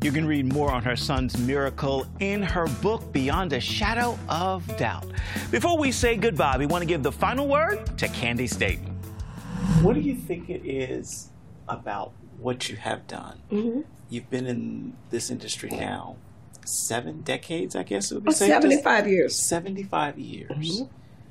You can read more on her son's miracle in her book, Beyond a Shadow of Doubt. Before we say goodbye, we want to give the final word to Candi Staton. What do you think it is about what you have done? Mm-hmm. You've been in this industry now 7 decades, I guess it would be safe. 75 years. 75 years. Mm-hmm.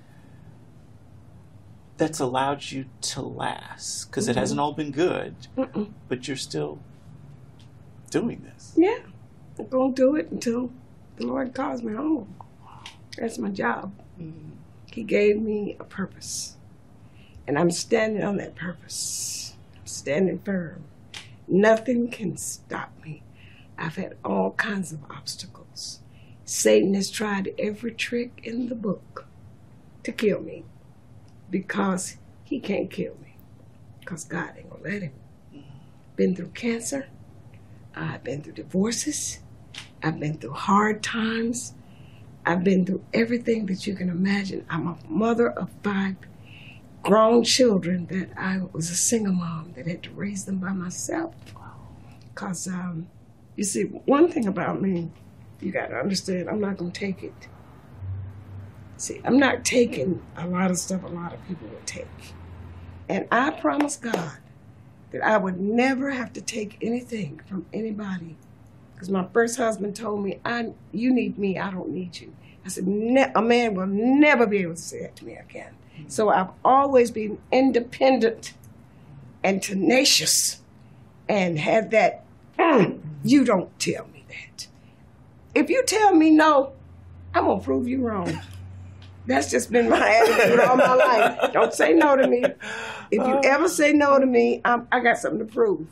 That's allowed you to last, because it hasn't all been good, but you're still doing this. Yeah, I'm going to do it until the Lord calls me home. That's my job. Mm-hmm. He gave me a purpose, and I'm standing on that purpose. I'm standing firm. Nothing can stop me. I've had all kinds of obstacles. Satan has tried every trick in the book to kill me, because he can't kill me, because God ain't gonna let him. Been through cancer. I've been through divorces. I've been through hard times. I've been through everything that you can imagine. I'm a mother of 5 grown children that I was a single mom that had to raise them by myself. Because, you see, one thing about me, you got to understand, I'm not going to take it. See, I'm not taking a lot of stuff a lot of people would take. And I promised God that I would never have to take anything from anybody. Because my first husband told me, you need me, I don't need you. I said, a man will never be able to say that to me again. So I've always been independent and tenacious and had that, you don't tell me that. If you tell me no, I'm going to prove you wrong. That's just been my attitude all my life. Don't say no to me. If you ever say no to me, I got something to prove.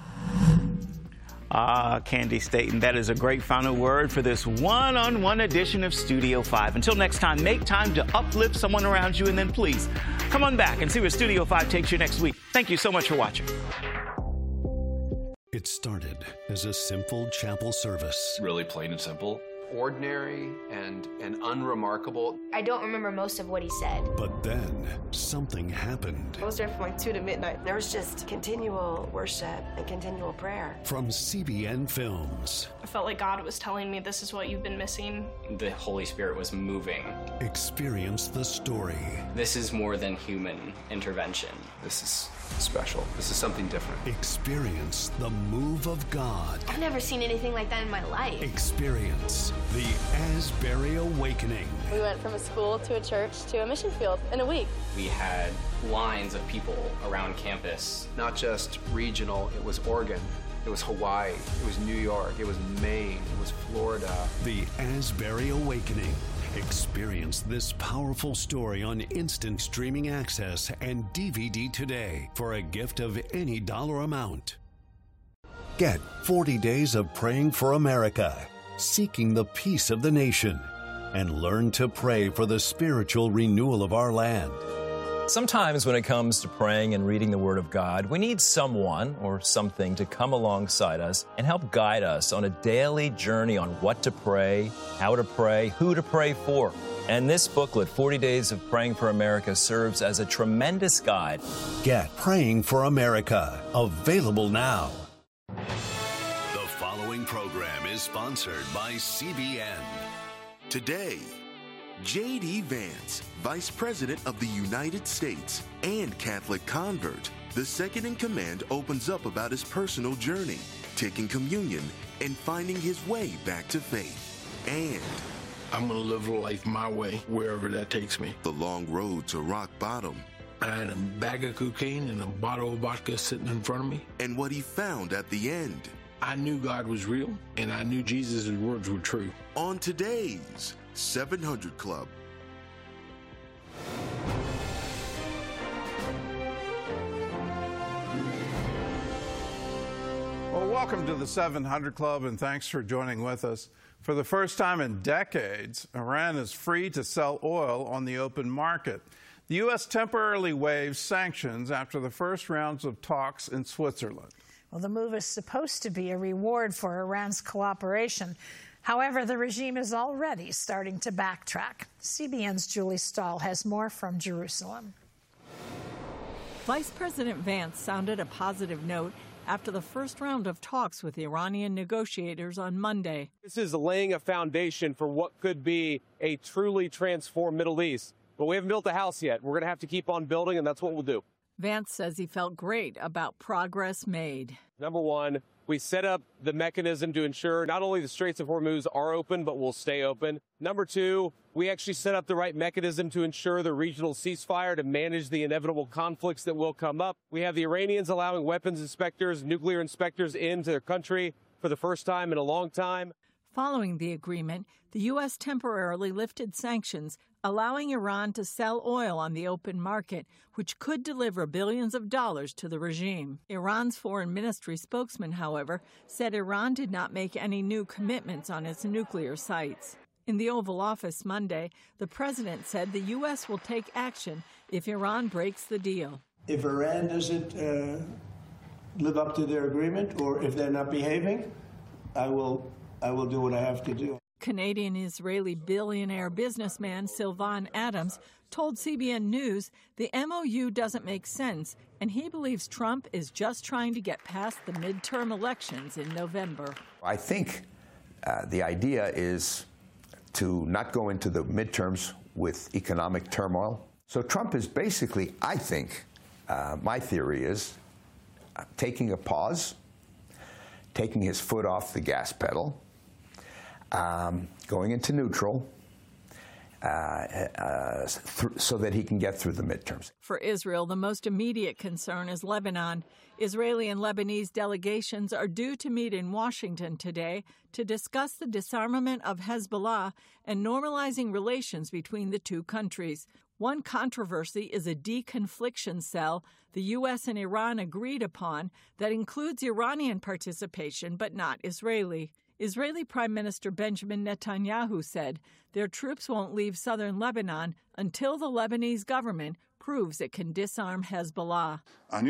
Candi Staton, that is a great final word for this one-on-one edition of Studio 5. Until next time, make time to uplift someone around you, and then please come on back and see where Studio 5 takes you next week. Thank you so much for watching. It started as a simple chapel service. Really plain and simple. Ordinary and unremarkable. I don't remember most of what he said. But then something happened. I was there from like 2 to midnight. There was just continual worship and continual prayer. From CBN Films. I felt like God was telling me, this is what you've been missing. The Holy Spirit was moving. Experience the story. This is more than human intervention. This is special. This is something different. Experience the move of God. I've never seen anything like that in my life. Experience the Asbury Awakening. We went from a school to a church to a mission field in a week. We had lines of people around campus. Not just regional, it was Oregon, it was Hawaii, it was New York, it was Maine, it was Florida. The Asbury Awakening. Experience this powerful story on instant streaming access and DVD today for a gift of any dollar amount. Get 40 Days of Praying for America, seeking the peace of the nation, and learn to pray for the spiritual renewal of our land. Sometimes when it comes to praying and reading the Word of God, we need someone or something to come alongside us and help guide us on a daily journey on what to pray, how to pray, who to pray for. And this booklet, 40 Days of Praying for America, serves as a tremendous guide. Get Praying for America, available now. The following program is sponsored by CBN. Today, J.D. Vance, Vice President of the United States and Catholic convert, the second in command, opens up about his personal journey, taking communion and finding his way back to faith. And I'm going to live life my way, wherever that takes me. The long road to rock bottom. I had a bag of cocaine and a bottle of vodka sitting in front of me. And what he found at the end. I knew God was real, and I knew Jesus' words were true. On today's 700 Club. Well, welcome to the 700 Club, and thanks for joining with us. For the first time in decades, Iran is free to sell oil on the open market. The U.S. temporarily waived sanctions after the first rounds of talks in Switzerland. Well, the move is supposed to be a reward for Iran's cooperation. However, the regime is already starting to backtrack. CBN's Julie Stahl has more from Jerusalem. Vice President Vance sounded a positive note after the first round of talks with Iranian negotiators on Monday. This is laying a foundation for what could be a truly transformed Middle East. But we haven't built a house yet. We're going to have to keep on building, and that's what we'll do. Vance says he felt great about progress made. Number one, we set up the mechanism to ensure not only the Straits of Hormuz are open, but will stay open. Number two, we actually set up the right mechanism to ensure the regional ceasefire to manage the inevitable conflicts that will come up. We have the Iranians allowing weapons inspectors, nuclear inspectors into their country for the first time in a long time. Following the agreement, the U.S. temporarily lifted sanctions, allowing Iran to sell oil on the open market, which could deliver billions of dollars to the regime. Iran's foreign ministry spokesman, however, said Iran did not make any new commitments on its nuclear sites. In the Oval Office Monday, the president said the U.S. will take action if Iran breaks the deal. If Iran doesn't live up to their agreement, or if they're not behaving, I will do what I have to do. Canadian-Israeli billionaire businessman Sylvan Adams told CBN News the MOU doesn't make sense, and he believes Trump is just trying to get past the midterm elections in November. I think the idea is to not go into the midterms with economic turmoil. So Trump is basically, I think, my theory is, taking a pause, taking his foot off the gas pedal, going into neutral so that he can get through the midterms. For Israel, the most immediate concern is Lebanon. Israeli and Lebanese delegations are due to meet in Washington today to discuss the disarmament of Hezbollah and normalizing relations between the two countries. One controversy is a deconfliction cell the U.S. and Iran agreed upon that includes Iranian participation but not Israeli. Israeli Prime Minister Benjamin Netanyahu said their troops won't leave southern Lebanon until the Lebanese government proves it can disarm Hezbollah.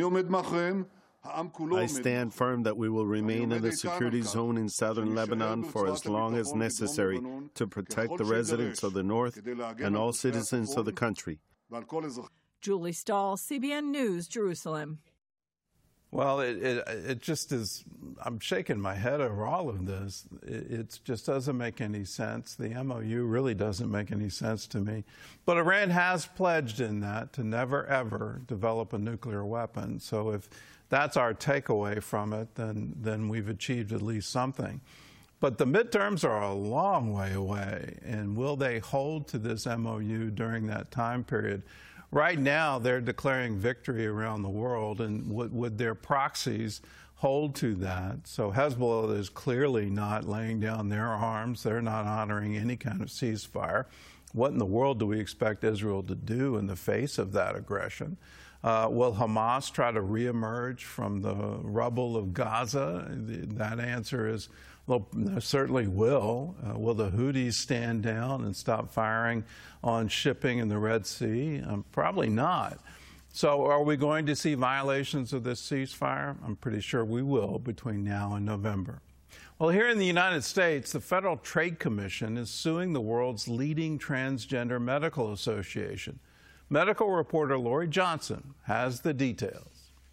I stand firm that we will remain in the security zone in southern Lebanon for as long as necessary to protect the residents of the north and all citizens of the country. Julie Stahl, CBN News, Jerusalem. Well, it just is, I'm shaking my head over all of this. It just doesn't make any sense. The MOU really doesn't make any sense to me. But Iran has pledged in that to never, ever develop a nuclear weapon. So if that's our takeaway from it, then we've achieved at least something. But the midterms are a long way away. And will they hold to this MOU during that time period? Right now, they're declaring victory around the world, and would their proxies hold to that? So Hezbollah is clearly not laying down their arms. They're not honoring any kind of ceasefire. What in the world do we expect Israel to do in the face of that aggression? Will Hamas try to reemerge from the rubble of Gaza? That answer is, well, they certainly will. Will the Houthis stand down and stop firing on shipping in the Red Sea? Probably not. So are we going to see violations of this ceasefire? I'm pretty sure we will between now and November. Well, here in the United States, the Federal Trade Commission is suing the world's leading transgender medical association. Medical reporter Lori Johnson has the details.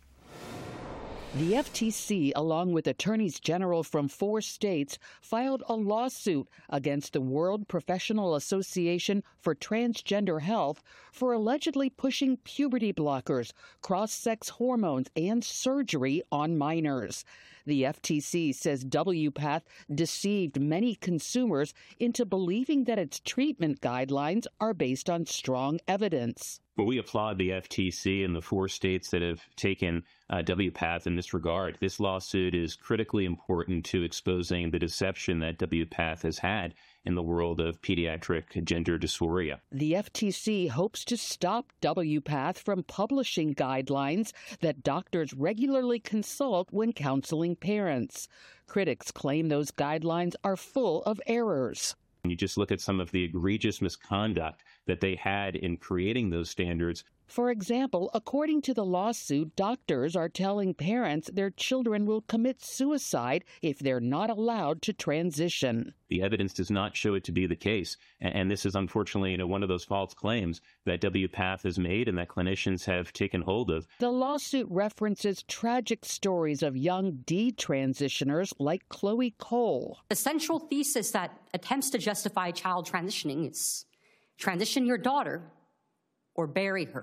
The FTC, along with attorneys general from 4 states, filed a lawsuit against the World Professional Association for Transgender Health for allegedly pushing puberty blockers, cross-sex hormones, and surgery on minors. The FTC says WPATH deceived many consumers into believing that its treatment guidelines are based on strong evidence. Well, we applaud the FTC and the 4 states that have taken WPATH in this regard. This lawsuit is critically important to exposing the deception that WPATH has had in the world of pediatric gender dysphoria. The FTC hopes to stop WPATH from publishing guidelines that doctors regularly consult when counseling parents. Critics claim those guidelines are full of errors. You just look at some of the egregious misconduct that they had in creating those standards. For example, according to the lawsuit, doctors are telling parents their children will commit suicide if they're not allowed to transition. The evidence does not show it to be the case. And this is unfortunately, one of those false claims that WPATH has made and that clinicians have taken hold of. The lawsuit references tragic stories of young detransitioners like Chloe Cole. The central thesis that attempts to justify child transitioning is transition your daughter or bury her.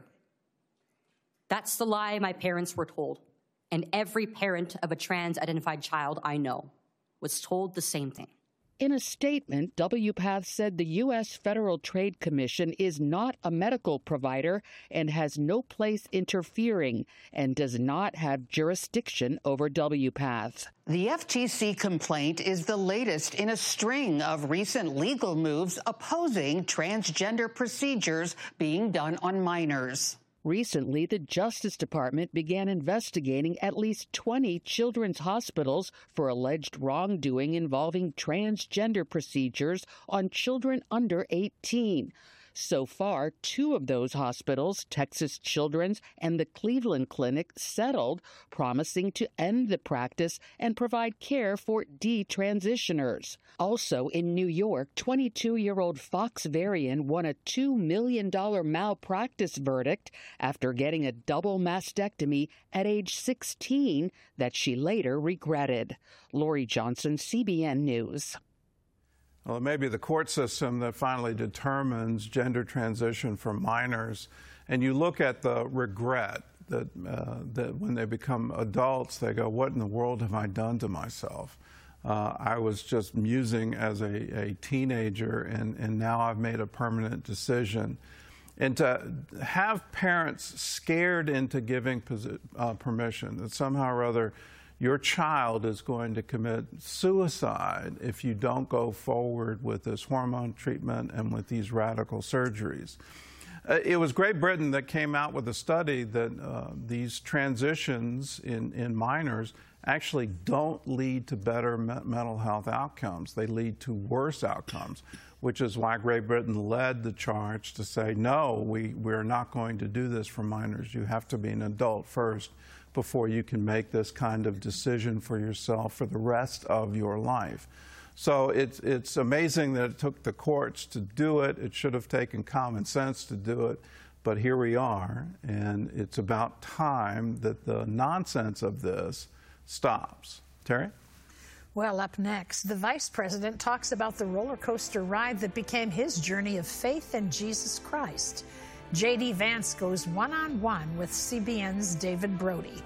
That's the lie my parents were told. And every parent of a trans-identified child I know was told the same thing. In a statement, WPATH said the U.S. Federal Trade Commission is not a medical provider and has no place interfering and does not have jurisdiction over WPATH. The FTC complaint is the latest in a string of recent legal moves opposing transgender procedures being done on minors. Recently, the Justice Department began investigating at least 20 children's hospitals for alleged wrongdoing involving transgender procedures on children under 18. So far, 2 of those hospitals, Texas Children's and the Cleveland Clinic, settled, promising to end the practice and provide care for detransitioners. Also in New York, 22-year-old Fox Varian won a $2 million malpractice verdict after getting a double mastectomy at age 16 that she later regretted. Lori Johnson, CBN News. Well, it may be the court system that finally determines gender transition for minors. And you look at the regret that when they become adults, they go, what in the world have I done to myself? I was just musing as a teenager, and now I've made a permanent decision. And to have parents scared into giving permission that somehow or other your child is going to commit suicide if you don't go forward with this hormone treatment and with these radical surgeries. It was Great Britain that came out with a study that these transitions in minors actually don't lead to better mental health outcomes. They lead to worse outcomes, which is why Great Britain led the charge to say, no, we're not going to do this for minors. You have to be an adult first before you can make this kind of decision for yourself for the rest of your life. So it's amazing that it took the courts to do it. It should have taken common sense to do it, but here we are, and it's about time that the nonsense of this stops. Terry? Well, up next, the Vice President talks about the roller coaster ride that became his journey of faith in Jesus Christ. J.D. Vance goes one-on-one with CBN's David Brody.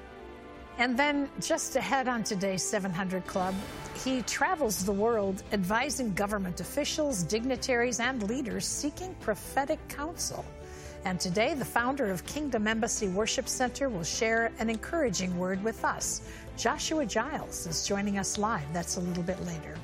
And then just ahead on today's 700 Club, he travels the world advising government officials, dignitaries, and leaders seeking prophetic counsel. And today, the founder of Kingdom Embassy Worship Center will share an encouraging word with us. Joshua Giles is joining us live. That's a little bit later.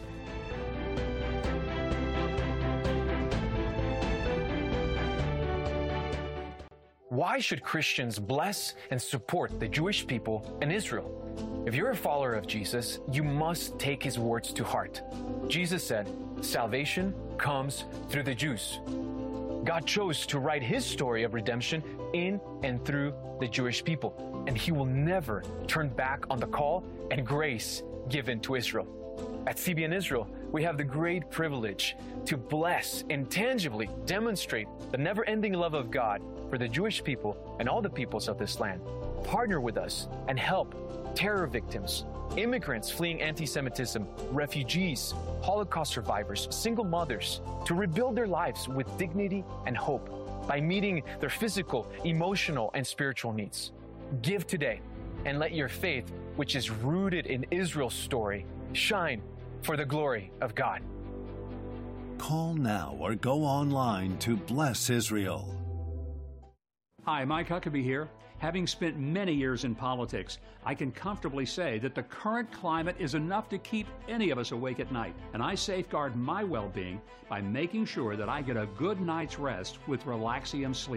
Why should Christians bless and support the Jewish people in Israel? If you're a follower of Jesus, you must take his words to heart. Jesus said, "Salvation comes through the Jews." God chose to write his story of redemption in and through the Jewish people, and he will never turn back on the call and grace given to Israel. At CBN Israel, we have the great privilege to bless and tangibly demonstrate the never-ending love of God for the Jewish people and all the peoples of this land. Partner with us and help terror victims, immigrants fleeing anti-Semitism, refugees, Holocaust survivors, single mothers, to rebuild their lives with dignity and hope by meeting their physical, emotional, and spiritual needs. Give today and let your faith, which is rooted in Israel's story, shine for the glory of God. Call now or go online to Bless Israel. Hi, Mike Huckabee here. Having spent many years in politics, I can comfortably say that the current climate is enough to keep any of us awake at night, and I safeguard my well-being by making sure that I get a good night's rest with Relaxium Sleep.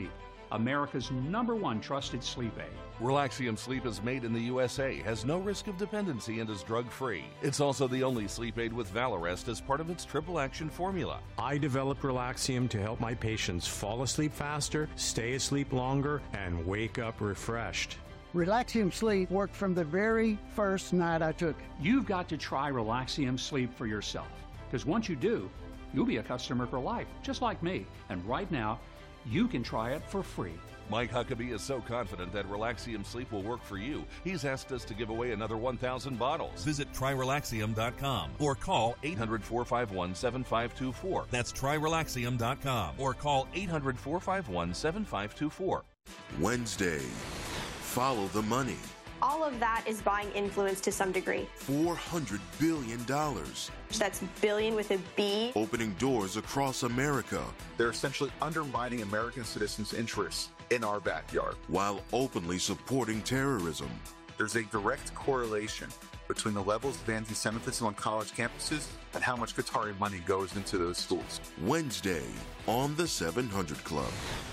America's #1 trusted sleep aid. Relaxium Sleep is made in the USA, has no risk of dependency, and is drug-free. It's also the only sleep aid with Valarest as part of its triple action formula. I developed Relaxium to help my patients fall asleep faster, stay asleep longer, and wake up refreshed. Relaxium Sleep worked from the very first night I took it. You've got to try Relaxium Sleep for yourself, because once you do, you'll be a customer for life, just like me. And right now, you can try it for free. Mike Huckabee is so confident that Relaxium Sleep will work for you, he's asked us to give away another 1,000 bottles. Visit TryRelaxium.com or call 800-451-7524. That's TryRelaxium.com or call 800-451-7524. Wednesday, follow the money. All of that is buying influence to some degree. $400 billion. That's billion with a B. Opening doors across America. They're essentially undermining American citizens' interests in our backyard. While openly supporting terrorism. There's a direct correlation between the levels of anti-Semitism on college campuses and how much Qatari money goes into those schools. Wednesday on the 700 Club.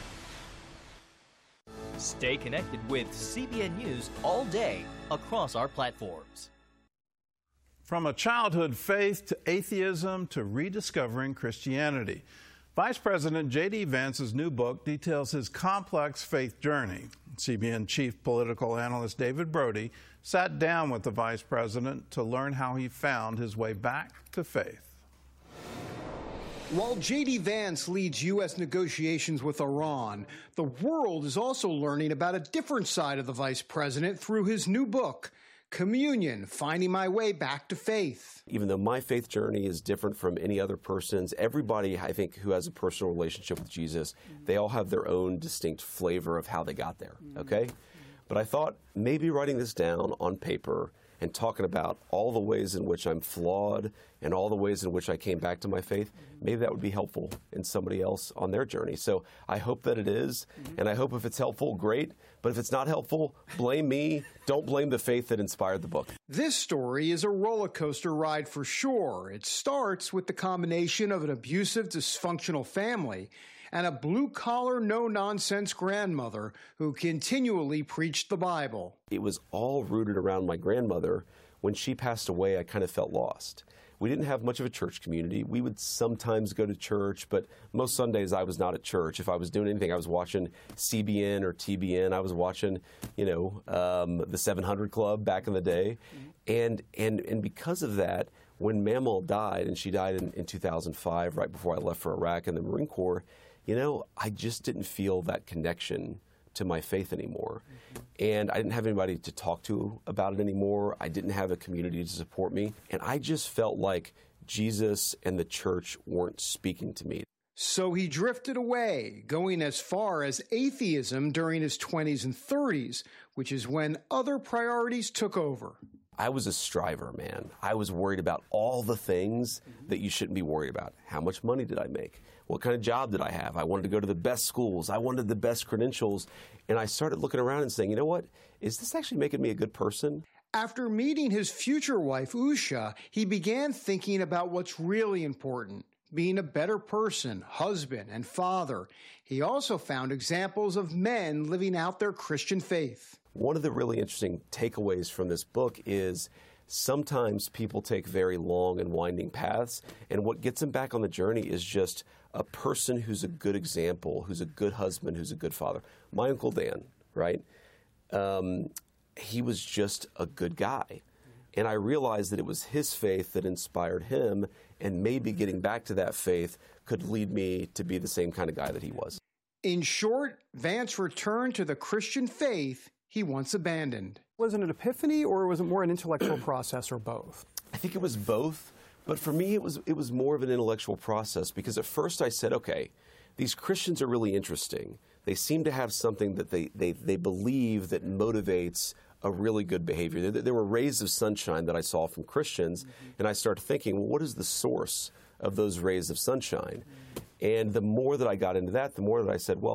Stay connected with CBN News all day across our platforms. From a childhood faith to atheism to rediscovering Christianity, Vice President J.D. Vance's new book details his complex faith journey. CBN chief political analyst David Brody sat down with the vice president to learn how he found his way back to faith. While J.D. Vance leads U.S. negotiations with Iran, the world is also learning about a different side of the vice president through his new book, Communion, Finding My Way Back to Faith. Even though my faith journey is different from any other person's, everybody, I think, who has a personal relationship with Jesus, they all have their own distinct flavor of how they got there, okay? But I thought maybe writing this down on paper and talking about all the ways in which I'm flawed and all the ways in which I came back to my faith, maybe that would be helpful in somebody else on their journey. So I hope that it is, and I hope if it's helpful, great. But if it's not helpful, blame me. Don't blame the faith that inspired the book. This story is a roller coaster ride for sure. It starts with the combination of an abusive, dysfunctional family and a blue-collar, no-nonsense grandmother who continually preached the Bible. It was all rooted around my grandmother. When she passed away, I kind of felt lost. We didn't have much of a church community. We would sometimes go to church, but most Sundays I was not at church. If I was doing anything, I was watching CBN or TBN. I was watching, the 700 Club back in the day. And because of that, when Mamal died, and she died in 2005, right before I left for Iraq and the Marine Corps, I just didn't feel that connection to my faith anymore. And I didn't have anybody to talk to about it anymore. I didn't have a community to support me. And I just felt like Jesus and the church weren't speaking to me. So he drifted away, going as far as atheism during his 20s and 30s, which is when other priorities took over. I was a striver, man. I was worried about all the things that you shouldn't be worried about. How much money did I make? What kind of job did I have? I wanted to go to the best schools. I wanted the best credentials. And I started looking around and saying, you know what? Is this actually making me a good person? After meeting his future wife, Usha, he began thinking about what's really important, being a better person, husband, and father. He also found examples of men living out their Christian faith. One of the really interesting takeaways from this book is sometimes people take very long and winding paths, and what gets them back on the journey is just a person who's a good example, who's a good husband, who's a good father. My Uncle Dan, right? He was just a good guy. And I realized that it was his faith that inspired him, and maybe getting back to that faith could lead me to be the same kind of guy that he was. In short, Vance returned to the Christian faith he once abandoned. Was it an epiphany, or was it more an intellectual process, or both? I think it was both. But for me, it was more of an intellectual process, because at first I said, okay, these Christians are really interesting. They seem to have something that they believe that motivates a really good behavior. There were rays of sunshine that I saw from Christians, and I started thinking, well, what is the source of those rays of sunshine? And the more that I got into that, the more that I said, well,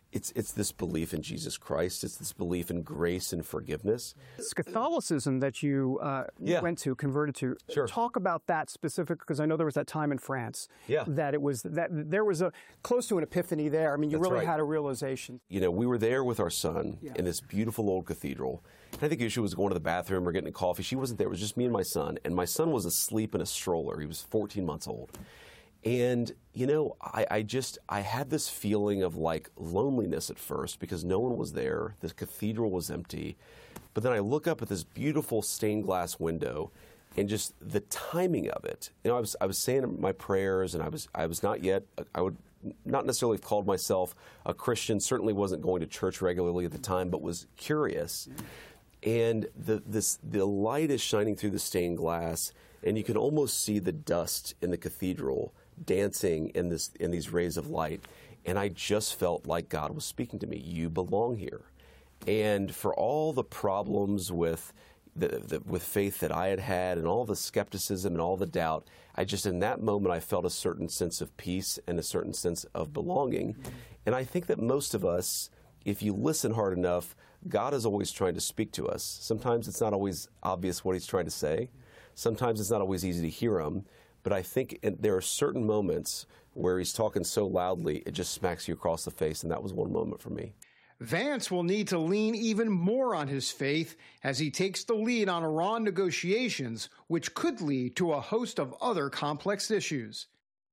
it's this belief in Jesus Christ. It's this belief in grace and forgiveness. It's Catholicism that you went to, converted to. Sure. Talk about that specific, because I know there was that time in France that there was a close to an epiphany there. I mean, you That's really right. had a realization. You know, we were there with our son in this beautiful old cathedral. And I think Usha was going to the bathroom or getting a coffee. She wasn't there. It was just me and my son. And my son was asleep in a stroller. He was 14 months old. And, you know, I had this feeling of like loneliness at first because no one was there. The cathedral was empty. But then I look up at this beautiful stained glass window and just the timing of it. You know, I was saying my prayers, and I was not yet, I would not necessarily have called myself a Christian, certainly wasn't going to church regularly at the time, but was curious. And the light is shining through the stained glass, and you can almost see the dust in the cathedral dancing in these rays of light. And I just felt like God was speaking to me. You belong here. And for all the problems with with faith that I had and all the skepticism and all the doubt, I just, in that moment, I felt a certain sense of peace and a certain sense of belonging. And I think that most of us, if you listen hard enough, God is always trying to speak to us. Sometimes it's not always obvious what he's trying to say. Sometimes it's not always easy to hear him. But I think there are certain moments where he's talking so loudly, it just smacks you across the face, and that was one moment for me. Vance will need to lean even more on his faith as he takes the lead on Iran negotiations, which could lead to a host of other complex issues.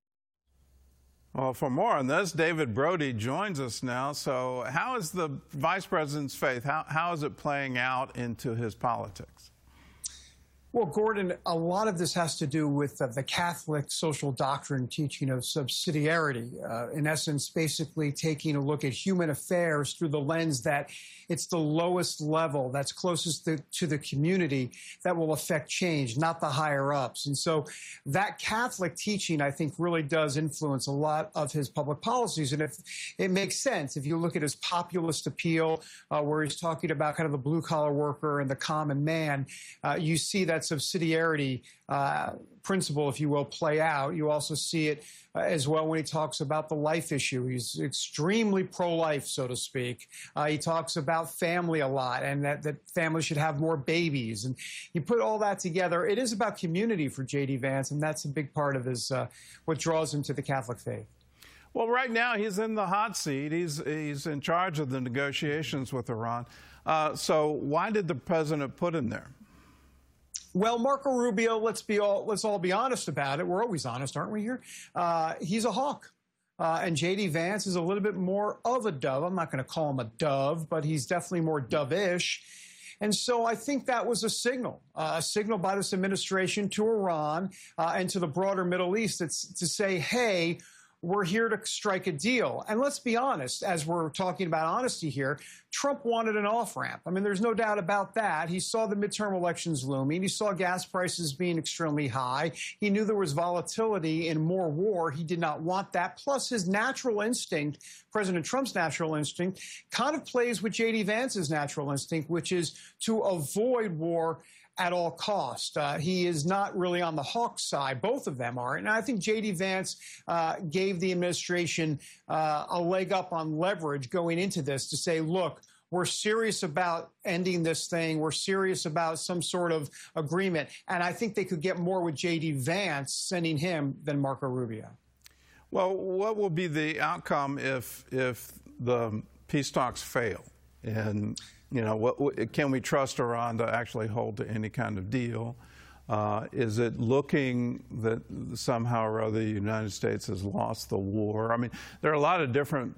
Well, for more on this, David Brody joins us now. So how is the vice president's faith, how is it playing out into his politics? Well, Gordon, a lot of this has to do with the Catholic social doctrine teaching of subsidiarity. In essence, basically taking a look at human affairs through the lens that it's the lowest level that's closest to the community that will affect change, not the higher ups. And so that Catholic teaching, I think, really does influence a lot of his public policies. And if it makes sense, if you look at his populist appeal, where he's talking about kind of the blue-collar worker and the common man, you see that subsidiarity principle, if you will, play out. You also see it as well when he talks about the life issue. He's extremely pro-life, so to speak. He talks about family a lot and that families should have more babies. And you put all that together, it is about community for J.D. Vance, and that's a big part of his what draws him to the Catholic faith. Well, right now he's in the hot seat. He's in charge of the negotiations with Iran. So why did the president put him there? Well, Marco Rubio, let's all be honest about it. We're always honest, aren't we here? He's a hawk. And J.D. Vance is a little bit more of a dove. I'm not going to call him a dove, but he's definitely more dove-ish. And so I think that was a signal by this administration to Iran and to the broader Middle East to say, hey, we're here to strike a deal. And let's be honest, as we're talking about honesty here, Trump wanted an off-ramp. I mean, there's no doubt about that. He saw the midterm elections looming. He saw gas prices being extremely high. He knew there was volatility and more war. He did not want that. Plus, his natural instinct, President Trump's natural instinct, kind of plays with J.D. Vance's natural instinct, which is to avoid war at all cost. He is not really on the hawk side. Both of them are. And I think J.D. Vance gave the administration a leg up on leverage going into this to say, look, we're serious about ending this thing. We're serious about some sort of agreement. And I think they could get more with J.D. Vance sending him than Marco Rubio. Well, what will be the outcome if the peace talks fail? And you know, can we trust Iran to actually hold to any kind of deal? Is it looking that somehow or other the United States has lost the war? I mean, there are a lot of different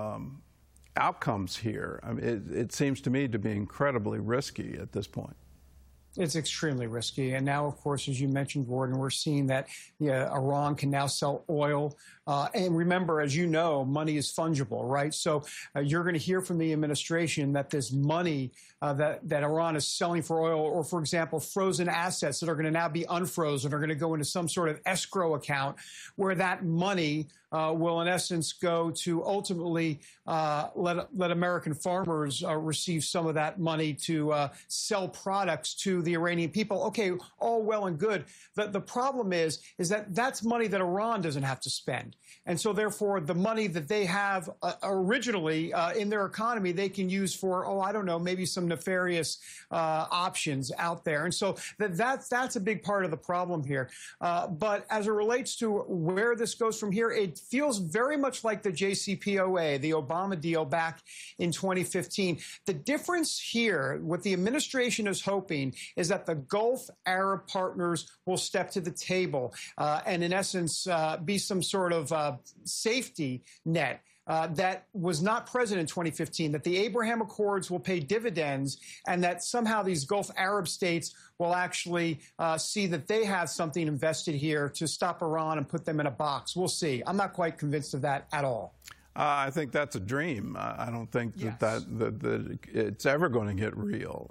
outcomes here. I mean, it seems to me to be incredibly risky at this point. It's extremely risky. And now, of course, as you mentioned, Gordon, we're seeing that Iran can now sell oil. And remember, as you know, money is fungible, right? So you're going to hear from the administration that this money that Iran is selling for oil, or, for example, frozen assets that are going to now be unfrozen, are going to go into some sort of escrow account where that money will, in essence, go to ultimately let American farmers receive some of that money to sell products to the Iranian people. Okay, all well and good. The problem is that that's money that Iran doesn't have to spend. And so therefore, the money that they have originally in their economy, they can use for, I don't know, maybe some nefarious options out there. And so that's a big part of the problem here. But as it relates to where this goes from here, it feels very much like the JCPOA, the Obama deal back in 2015. The difference here, what the administration is hoping, is that the Gulf Arab partners will step to the table and, in essence, be some sort of safety net. That was not present in 2015, that the Abraham Accords will pay dividends and that somehow these Gulf Arab states will actually see that they have something invested here to stop Iran and put them in a box. We'll see. I'm not quite convinced of that at all. I think that's a dream. I don't think that it's ever going to get real.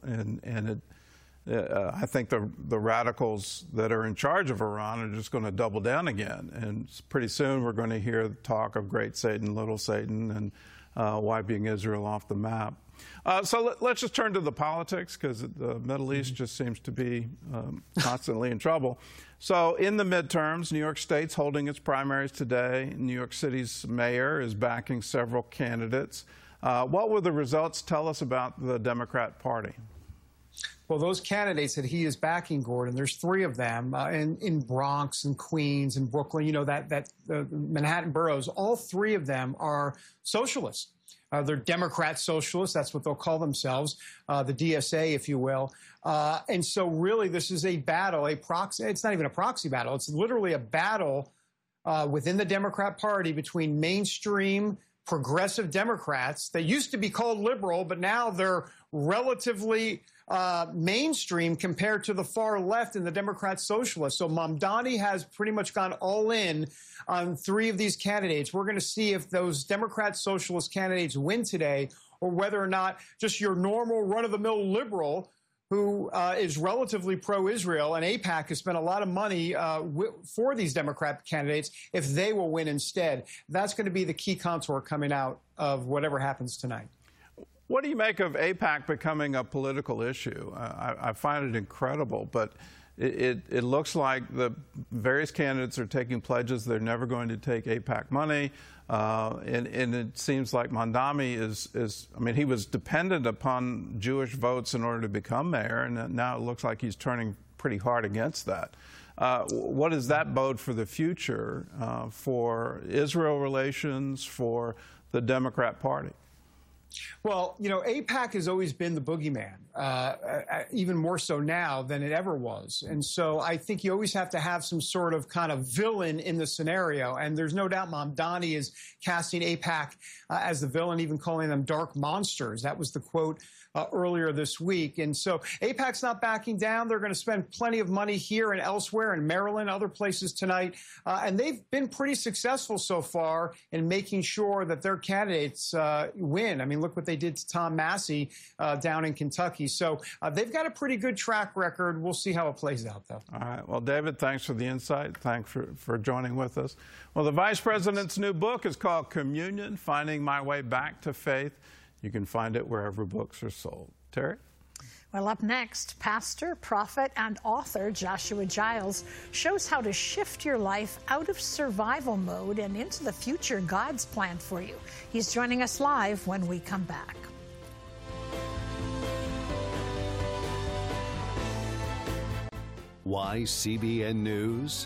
I think the radicals that are in charge of Iran are just going to double down again. And pretty soon we're going to hear talk of Great Satan, Little Satan, and wiping Israel off the map. So let's just turn to the politics, because the Middle East just seems to be constantly in trouble. So in the midterms, New York State's holding its primaries today. New York City's mayor is backing several candidates. What will the results tell us about the Democrat Party? Well, those candidates that he is backing, Gordon, there's three of them in Bronx and Queens and Brooklyn, you know, the Manhattan boroughs. All three of them are socialists. They're Democrat socialists. That's what they'll call themselves, the DSA, if you will. And so really this is a battle, a proxy. It's not even a proxy battle. It's literally a battle within the Democrat Party between mainstream progressive Democrats that used to be called liberal, but now they're relatively mainstream compared to the far left and the Democrat socialists. So Mamdani has pretty much gone all in on three of these candidates. We're going to see if those Democrat socialist candidates win today, or whether or not just your normal run-of-the-mill liberal who is relatively pro-Israel, and AIPAC has spent a lot of money for these Democrat candidates, if they will win instead. That's going to be the key contour coming out of whatever happens tonight. What do you make of AIPAC becoming a political issue? I find it incredible, but it looks like the various candidates are taking pledges they're never going to take AIPAC money. And it seems like Mamdani he was dependent upon Jewish votes in order to become mayor, and now it looks like he's turning pretty hard against that. What does that bode for the future for Israel relations, for the Democrat Party? Well, you know, AIPAC has always been the boogeyman, even more so now than it ever was. And so I think you always have to have some sort of kind of villain in the scenario. And there's no doubt Mamdani is casting AIPAC as the villain, even calling them dark monsters. That was the quote earlier this week. And so AIPAC's not backing down. They're going to spend plenty of money here and elsewhere in Maryland, other places tonight. And they've been pretty successful so far in making sure that their candidates win. I mean, look what they did to Tom Massey down in Kentucky. So they've got a pretty good track record. We'll see how it plays out, though. All right. Well, David, thanks for the insight. Thanks for joining with us. Well, the Vice President's new book is called Communion, Finding My Way Back to Faith. You can find it wherever books are sold. Terry? Well, up next, pastor, prophet, and author Joshua Giles shows how to shift your life out of survival mode and into the future God's planned for you. He's joining us live when we come back. Why CBN News?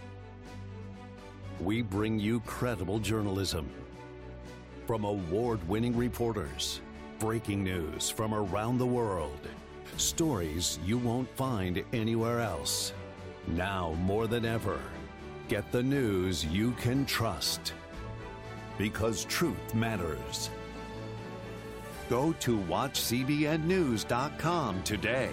We bring you credible journalism from award-winning reporters, breaking news from around the world, stories you won't find anywhere else. Now more than ever, get the news you can trust, because truth matters. Go to watchcbnnews.com today.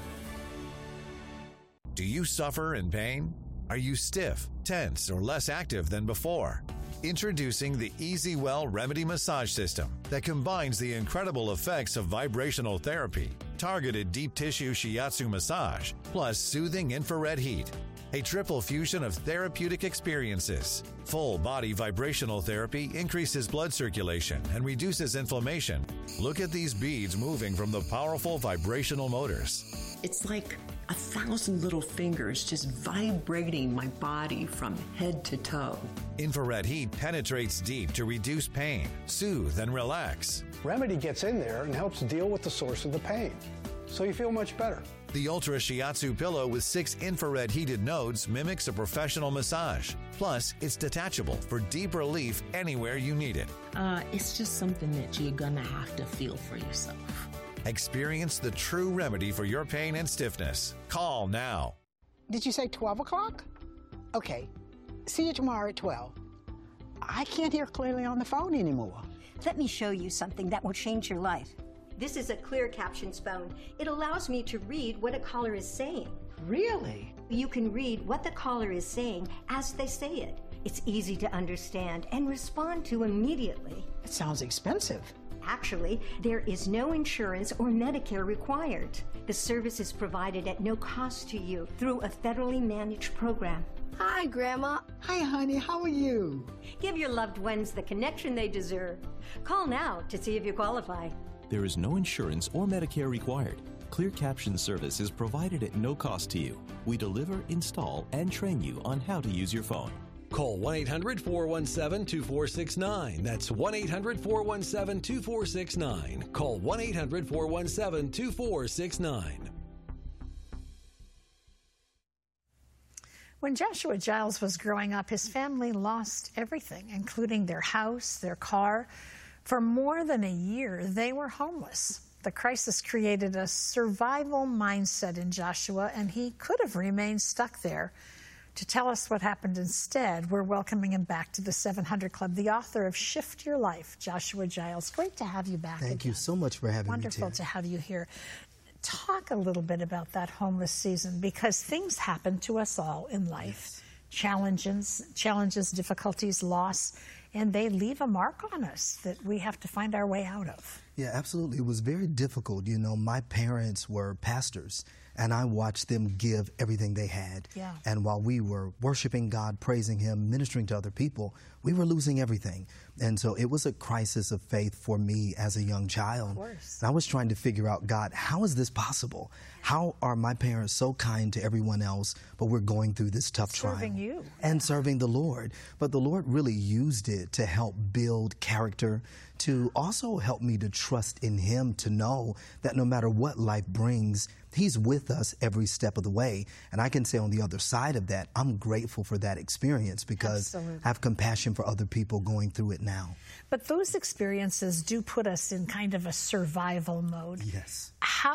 Do you suffer in pain? Are you stiff, tense, or less active than before? Introducing the EasyWell Remedy Massage System that combines the incredible effects of vibrational therapy, targeted deep tissue shiatsu massage, plus soothing infrared heat. A triple fusion of therapeutic experiences. Full body vibrational therapy increases blood circulation and reduces inflammation. Look at these beads moving from the powerful vibrational motors. It's like 1,000 little fingers just vibrating my body from head to toe. Infrared heat penetrates deep to reduce pain, soothe, and relax. Remedy gets in there and helps deal with the source of the pain, so you feel much better. The Ultra Shiatsu pillow with 6 infrared heated nodes mimics a professional massage. Plus, it's detachable for deep relief anywhere you need it. It's just something that you're gonna have to feel for yourself. Experience the true remedy for your pain and stiffness. Call now. Did you say 12 o'clock? Okay. See you tomorrow at 12. I can't hear clearly on the phone anymore. Let me show you something that will change your life. This is a clear captions phone. It allows me to read what a caller is saying. Really? You can read what the caller is saying as they say it. It's easy to understand and respond to immediately. It sounds expensive. Actually, there is no insurance or Medicare required. The service is provided at no cost to you through a federally managed program. Hi, Grandma. Hi, honey. How are you? Give your loved ones the connection they deserve. Call now to see if you qualify. There is no insurance or Medicare required. Clear Caption service is provided at no cost to you. We deliver, install, and train you on how to use your phone. Call 1-800-417-2469. That's 1-800-417-2469. Call 1-800-417-2469. When Joshua Giles was growing up, his family lost everything, including their house, their car. For more than a year, they were homeless. The crisis created a survival mindset in Joshua, and he could have remained stuck there. To tell us what happened instead, we're welcoming him back to the 700 Club, the author of Shift Your Life, Joshua Giles. Great to have you back. Thank you so much for having me. Wonderful to have you here. Talk a little bit about that homeless season, because things happen to us all in life. Yes. Challenges, difficulties, loss, and they leave a mark on us that we have to find our way out of. Yeah, absolutely. It was very difficult. You know, my parents were pastors, and I watched them give everything they had. Yeah. And while we were worshiping God, praising Him, ministering to other people, we were losing everything. And so it was a crisis of faith for me as a young child. Of course. And I was trying to figure out, God, how is this possible? How are my parents so kind to everyone else, but we're going through this tough trial? Serving you. And serving the Lord. But the Lord really used it to help build character, to also help me to trust in Him, to know that no matter what life brings, He's with us every step of the way. And I can say on the other side of that, I'm grateful for that experience, because Absolutely. I have compassion for other people going through it now. But those experiences do put us in kind of a survival mode. Yes.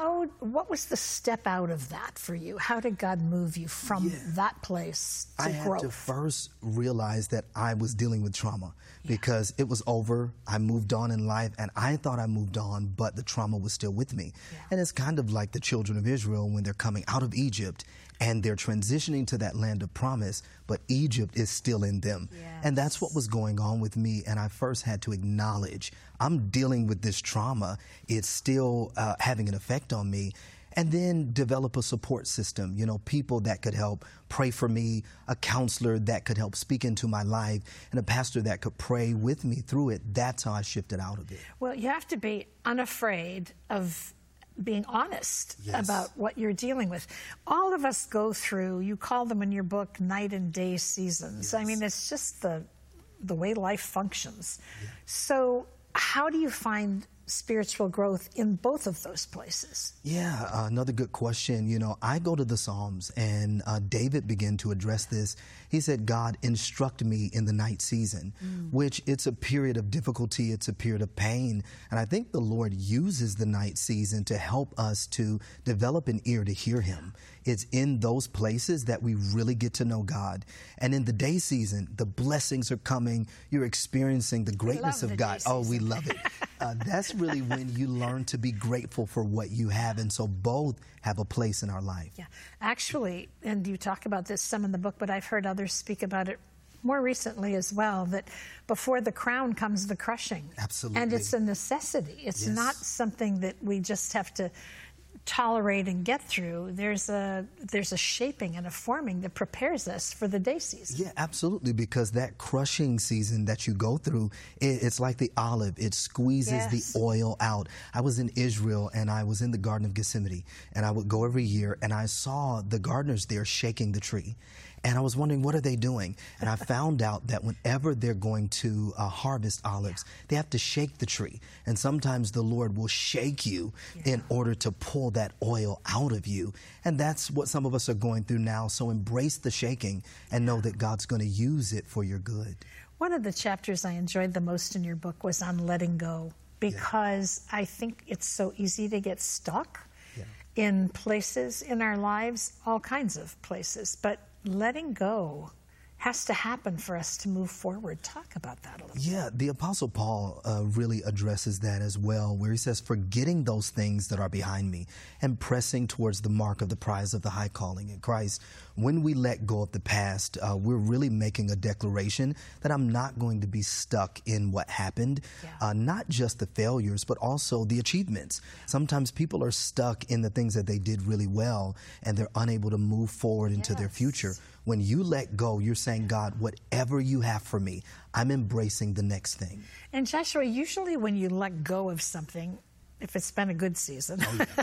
What was the step out of that for you? How did God move you from that place to I growth? had to first realize that I was dealing with trauma, because it was over. I moved on in life, and I thought I moved on, but the trauma was still with me. And it's kind of like the children of Israel when they're coming out of Egypt and they're transitioning to that land of promise, but Egypt is still in them. And that's what was going on with me. And I first had to acknowledge I'm dealing with this trauma. It's still having an effect on me. And then develop a support system, you know, people that could help pray for me, a counselor that could help speak into my life, and a pastor that could pray with me through it. That's how I shifted out of it. Well, you have to be unafraid of being honest about what you're dealing with. All of us go through, you call them in your book, night and day seasons. I mean, it's just the way life functions. So how do you find spiritual growth in both of those places? Yeah, another good question. You know, I go to the Psalms, and David began to address this. He said, God, instruct me in the night season, which it's a period of difficulty. It's a period of pain. And I think the Lord uses the night season to help us to develop an ear to hear Him. It's in those places that we really get to know God. And in the day season, the blessings are coming. You're experiencing the greatness of God. Oh, we love it. That's really when you learn to be grateful for what you have. And so both have a place in our life. Yeah, actually, and you talk about this some in the book, but I've heard others speak about it more recently as well, that before the crown comes the crushing. Absolutely. And it's a necessity. It's not something that we just have to tolerate and get through, there's a shaping and a forming that prepares us for the day season. Yeah, absolutely, because that crushing season that you go through, it's like the olive. It squeezes the oil out. I was in Israel, and I was in the Garden of Gethsemane, and I would go every year, and I saw the gardeners there shaking the tree. And I was wondering, what are they doing? And I found out that whenever they're going to harvest olives, they have to shake the tree. And sometimes the Lord will shake you in order to pull that oil out of you. And that's what some of us are going through now. So embrace the shaking and know that God's going to use it for your good. One of the chapters I enjoyed the most in your book was on letting go, because I think it's so easy to get stuck in places in our lives, all kinds of places. But letting go has to happen for us to move forward. Talk about that a little bit. Yeah, the Apostle Paul really addresses that as well, where he says, forgetting those things that are behind me and pressing towards the mark of the prize of the high calling in Christ. When we let go of the past, we're really making a declaration that I'm not going to be stuck in what happened, not just the failures, but also the achievements. Sometimes people are stuck in the things that they did really well, and they're unable to move forward into their future. When you let go, you're saying, God, whatever you have for me, I'm embracing the next thing. And Joshua, usually when you let go of something, if it's been a good season,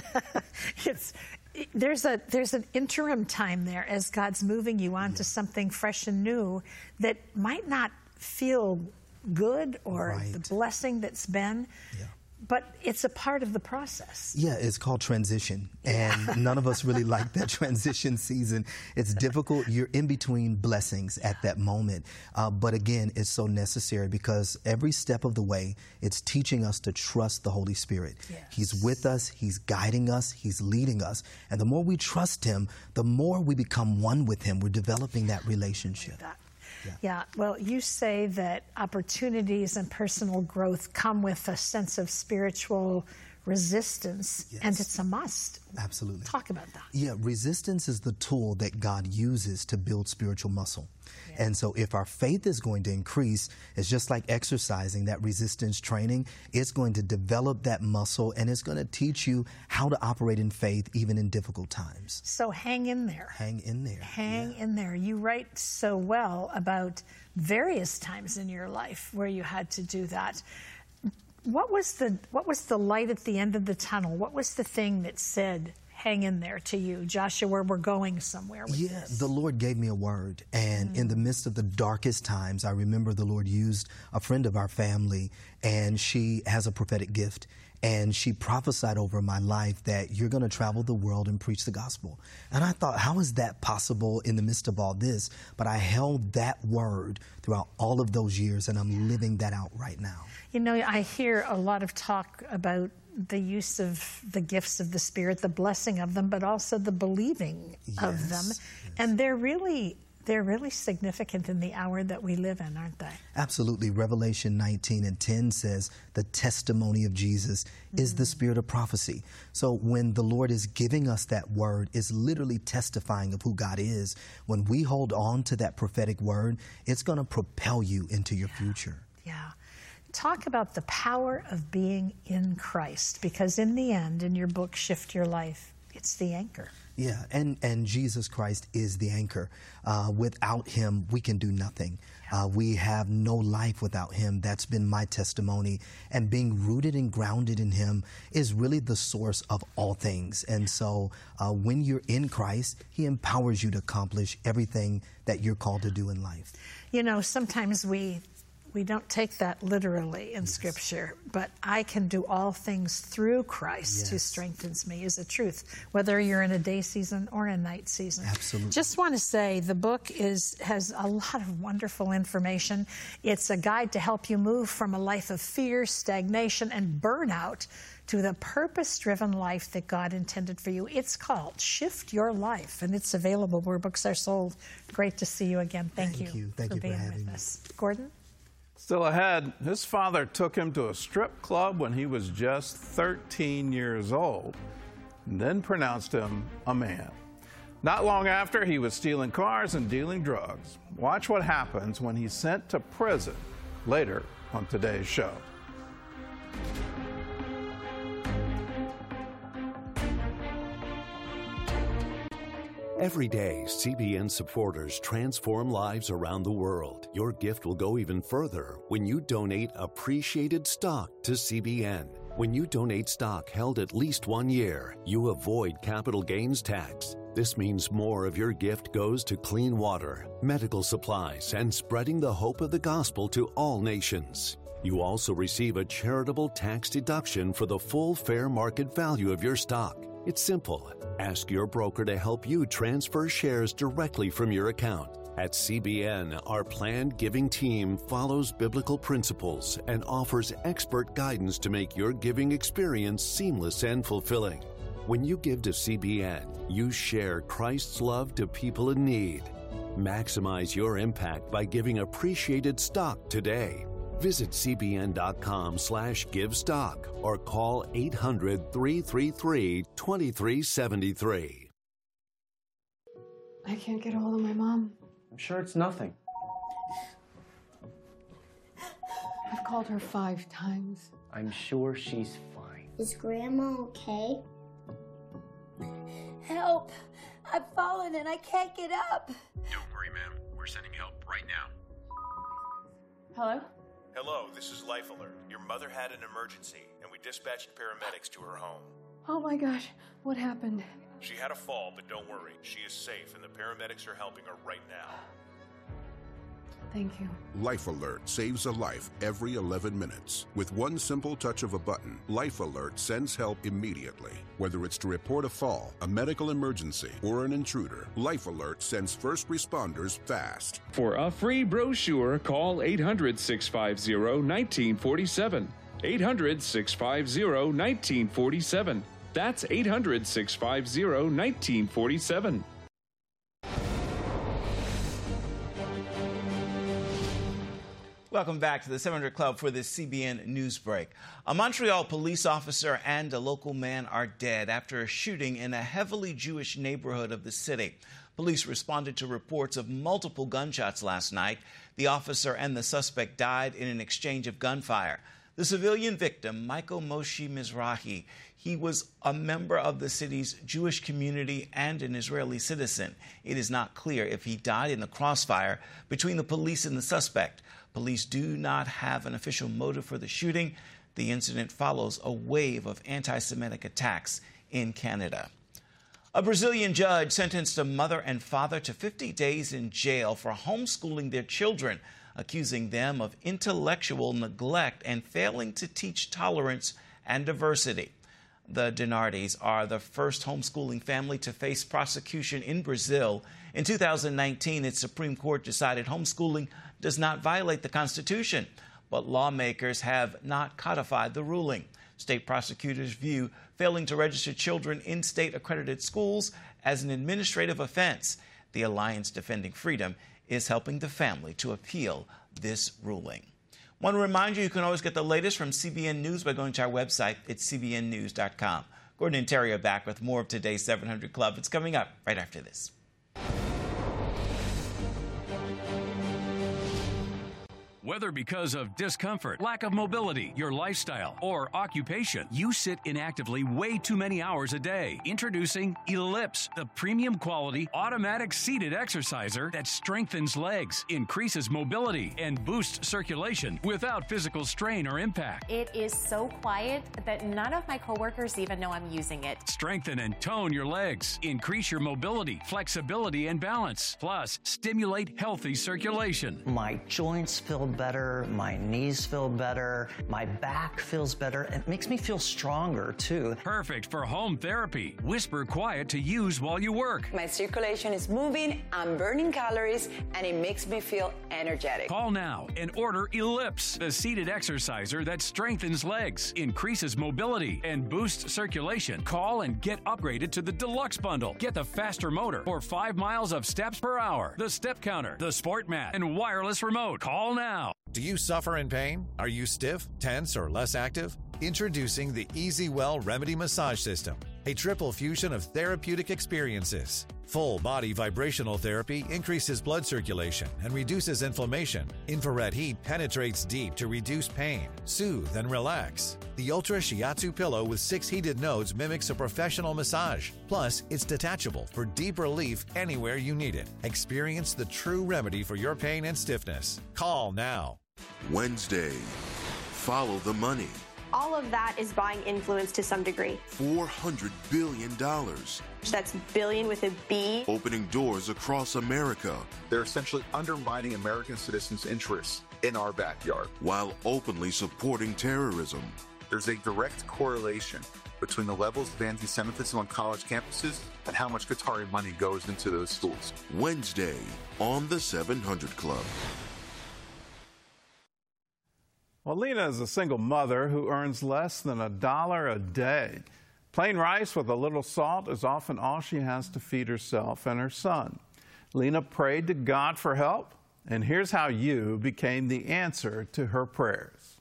there's an interim time there as God's moving you on to something fresh and new that might not feel good or the blessing that's been. But it's a part of the process. Yeah, it's called transition. And none of us really like that transition season. It's difficult. You're in between blessings at that moment. But again, it's so necessary because every step of the way, it's teaching us to trust the Holy Spirit. He's with us. He's guiding us. He's leading us. And the more we trust Him, the more we become one with Him. We're developing that relationship. Yeah, well, you say that opportunities and personal growth come with a sense of spiritual resistance, and it's a must. Absolutely. Talk about that. Yeah, resistance is the tool that God uses to build spiritual muscle. And so if our faith is going to increase, it's just like exercising, that resistance training. It's going to develop that muscle, and it's going to teach you how to operate in faith even in difficult times. So hang in there. Hang in there. Hang in there. You write so well about various times in your life where you had to do that. What was the light at the end of the tunnel? What was the thing that said, hang in there to you, Joshua, we're going somewhere with this? The Lord gave me a word. And in the midst of the darkest times, I remember the Lord used a friend of our family, and she has a prophetic gift. And she prophesied over my life that you're going to travel the world and preach the gospel. And I thought, how is that possible in the midst of all this? But I held that word throughout all of those years, and I'm living that out right now. You know, I hear a lot of talk about the use of the gifts of the Spirit, the blessing of them, but also the believing of them. And they're really significant in the hour that we live in, aren't they? Absolutely. Revelation 19:10 says the testimony of Jesus is the spirit of prophecy. So when the Lord is giving us that word, it's literally testifying of who God is. When we hold on to that prophetic word, it's going to propel you into your future. Yeah. Talk about the power of being in Christ, because in the end, in your book, Shift Your Life, it's the anchor. Yeah, and Jesus Christ is the anchor. Without Him, we can do nothing. We have no life without Him. That's been my testimony. And being rooted and grounded in Him is really the source of all things. And so when you're in Christ, He empowers you to accomplish everything that you're called to do in life. You know, sometimes we don't take that literally in Scripture, but I can do all things through Christ who strengthens me is a truth, whether you're in a day season or a night season. Absolutely. Just want to say the book has a lot of wonderful information. It's a guide to help you move from a life of fear, stagnation, and burnout to the purpose-driven life that God intended for you. It's called Shift Your Life, and it's available where books are sold. Great to see you again. Thank you for being with us. Gordon? Still ahead, his father took him to a strip club when he was just 13 years old, and then pronounced him a man. Not long after, he was stealing cars and dealing drugs. Watch what happens when he's sent to prison later on today's show. Every day, CBN supporters transform lives around the world. Your gift will go even further when you donate appreciated stock to CBN. When you donate stock held at least 1 year, you avoid capital gains tax. This means more of your gift goes to clean water, medical supplies, and spreading the hope of the gospel to all nations. You also receive a charitable tax deduction for the full fair market value of your stock. It's simple. Ask your broker to help you transfer shares directly from your account. At CBN, our planned giving team follows biblical principles and offers expert guidance to make your giving experience seamless and fulfilling. When you give to CBN, you share Christ's love to people in need. Maximize your impact by giving appreciated stock today. Visit cbn.com/givestock or call 800-333-2373. I can't get a hold of my mom. I'm sure it's nothing. I've called her 5 times. I'm sure she's fine. Is Grandma okay? Help! I've fallen and I can't get up. Don't worry, ma'am. We're sending help right now. Hello? Hello, this is Life Alert. Your mother had an emergency, and we dispatched paramedics to her home. Oh my gosh, what happened? She had a fall, but don't worry. She is safe, and the paramedics are helping her right now. Thank you. Life Alert saves a life every 11 minutes. With one simple touch of a button, Life Alert sends help immediately. Whether it's to report a fall, a medical emergency, or an intruder, Life Alert sends first responders fast. For a free brochure, call 800-650-1947. 800-650-1947. That's 800-650-1947. Welcome back to the 700 Club for this CBN News Break. A Montreal police officer and a local man are dead after a shooting in a heavily Jewish neighborhood of the city. Police responded to reports of multiple gunshots last night. The officer and the suspect died in an exchange of gunfire. The civilian victim, Michael Moshe Mizrahi, he was a member of the city's Jewish community and an Israeli citizen. It is not clear if he died in the crossfire between the police and the suspect. Police do not have an official motive for the shooting. The incident follows a wave of anti-Semitic attacks in Canada. A Brazilian judge sentenced a mother and father to 50 days in jail for homeschooling their children, accusing them of intellectual neglect and failing to teach tolerance and diversity. The Dinardis are the first homeschooling family to face prosecution in Brazil. In 2019, its Supreme Court decided homeschooling does not violate the Constitution, but lawmakers have not codified the ruling. State prosecutors view failing to register children in state-accredited schools as an administrative offense. The Alliance Defending Freedom is helping the family to appeal this ruling. Want to remind you, you can always get the latest from CBN News by going to our website at cbnnews.com. Gordon and Terry are back with more of today's 700 Club. It's coming up right after this. Whether because of discomfort, lack of mobility, your lifestyle, or occupation, you sit inactively way too many hours a day. Introducing Ellipse, the premium quality automatic seated exerciser that strengthens legs, increases mobility, and boosts circulation without physical strain or impact. It is so quiet that none of my coworkers even know I'm using it. Strengthen and tone your legs, increase your mobility, flexibility, and balance, plus stimulate healthy circulation. My joints feel better, my knees feel better, my back feels better. It makes me feel stronger too. Perfect for home therapy. Whisper quiet to use while you work. My circulation is moving, I'm burning calories, and it makes me feel energetic. Call now and order Ellipse, the seated exerciser that strengthens legs, increases mobility, and boosts circulation. Call and get upgraded to the Deluxe Bundle. Get the faster motor or 5 miles of steps per hour, the step counter, the sport mat, and wireless remote. Call now. Do you suffer in pain? Are you stiff, tense, or less active? Introducing the EasyWell Remedy Massage System. a triple fusion of therapeutic experiences. Full body vibrational therapy increases blood circulation and reduces inflammation. Infrared heat penetrates deep to reduce pain, soothe, and relax. The Ultra Shiatsu pillow with 6 heated nodes mimics a professional massage. Plus, it's detachable for deep relief anywhere you need it. Experience the true remedy for your pain and stiffness. Call now. Wednesday, follow the money. All of that is buying influence to some degree. $400 billion. That's billion with a B. Opening doors across America. They're essentially undermining American citizens' interests in our backyard. While openly supporting terrorism. There's a direct correlation between the levels of anti-Semitism on college campuses and how much Qatari money goes into those schools. Wednesday on the 700 Club. Well, Lena is a single mother who earns less than $1 a day. Plain rice with a little salt is often all she has to feed herself and her son. Lena prayed to God for help, and here's how you became the answer to her prayers.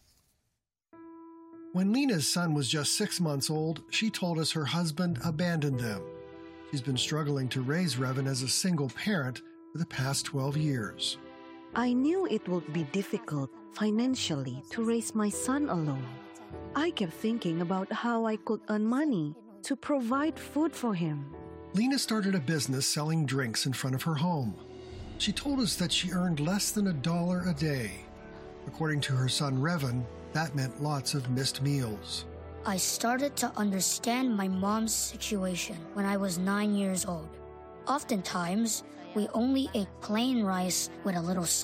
When Lena's son was just 6 months old, she told us her husband abandoned them. She's been struggling to raise Revan as a single parent for the past 12 years. I knew it would be difficult financially to raise my son alone. I kept thinking about how I could earn money to provide food for him. Lena started a business selling drinks in front of her home. She told us that she earned less than $1 a day. According to her son Revan, that meant lots of missed meals. I started to understand my mom's situation when I was 9 years old. Oftentimes, we only ate plain rice with a little salt.